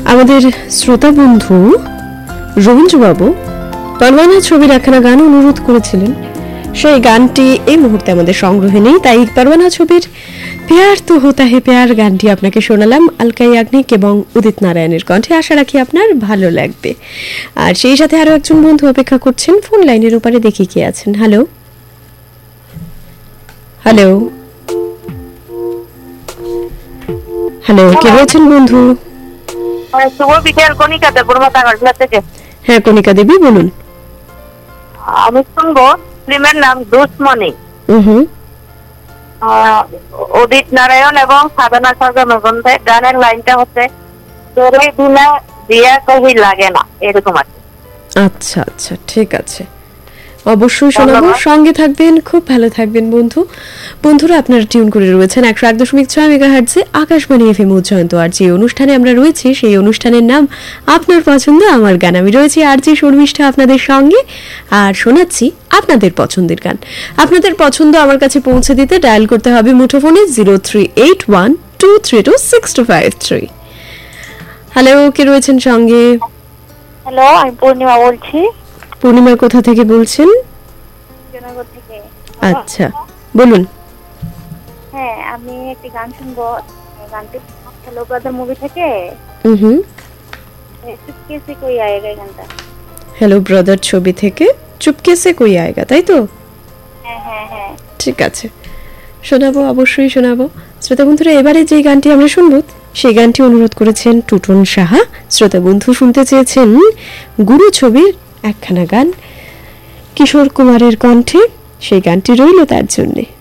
আমাদের শ্রোতা বন্ধু রবীন্দ্রবাবু পারওয়ানা ছবির একখানা গান অনুরোধ করেছিলেন। সেই গানটি এই মুহূর্তে আমাদের সংগ্রহে নেই, তাই পারওয়ানা ছবির প্যার তো হোতা হে প্যার গানটি আপনাকে শোনালাম আলকা ইয়াগনিক এবং উদিত নারায়ণের কণ্ঠে। আশা রাখি আপনার ভালো লাগবে। আর সেই সাথে আরো একজন বন্ধু অপেক্ষা করছেন ফোন লাইনের উপরে, দেখি কে আছেন। হ্যালো হ্যালো হ্যালো, কে বলছেন বন্ধু? শুভ বিকেল, কণিকা দেববর্মা থেকে। হ্যাঁ কণিকা দেবী, বলুন। আমি শুনবো ফিল্মের নাম দুশ্মনী। উদিত নারায়ণ এবং সাধনা সরগমের মধ্যে গানের লাইনটা হচ্ছে তোরে বিনা দিয়া কহি লাগে না, এরকম আছে। আচ্ছা আচ্ছা, ঠিক আছে, অবশ্যই শোনাবো। সঙ্গে থাকবেন, খুব ভালো থাকবেন বন্ধু। বন্ধুরা আপনারা টিউন করে রয়েছেন 101.6 মেগাহার্টজে আকাশবাণী এফএম উচ্চায়ন্ত। আর যে অনুষ্ঠানে আমরা রয়েছি সেই অনুষ্ঠানের নাম আপনার পছন্দ আমার গান। আমি রয়েছি আরজি শর্মিষ্ঠা আপনাদের সঙ্গে, আর শোনাচ্ছি আপনাদের পছন্দের গান। আপনাদের পছন্দ আমার কাছে পৌঁছে দিতে ডায়াল করতে হবে মুঠোফোনে 0381232653। হ্যালো, কে রয়েছেন সঙ্গে? হ্যালো, আমি পূর্ণিমা বলছি। পূর্ণিমা কোথা থেকে বলছেন? থেকে। আচ্ছা, বলুন। হ্যাঁ, আমি একটি গান শুনবো। গানটি হ্যালো ব্রাদার মুভি থেকে। চুপকে সে কোই আয়েগা গানটা। হ্যালো ব্রাদার ছবি থেকে চুপকে সে কোই আয়েগা, তাই তো? হ্যাঁ হ্যাঁ হ্যাঁ, ঠিক আছে, শোনাবো, অবশ্যই শোনাবো। শ্রোতা বন্ধুরা, এবারে যে গানটি আমরা শুনবো সেই গানটি অনুরোধ করেছেন টুটন সাহা। শ্রোতা বন্ধু শুনতে চেয়েছেন গুরু ছবির একখানা গান কিশোর কুমারের কণ্ঠে। সেই গানটি রইল তার জন্যে।